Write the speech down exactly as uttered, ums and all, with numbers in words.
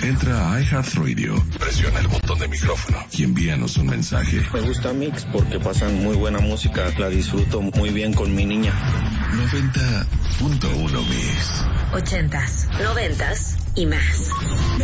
Entra a iHeartRadio, presiona el botón de micrófono y envíanos un mensaje. Me gusta Mix porque pasan muy buena música, la disfruto muy bien con mi niña. noventa punto uno Mix. Ochentas, noventas y más.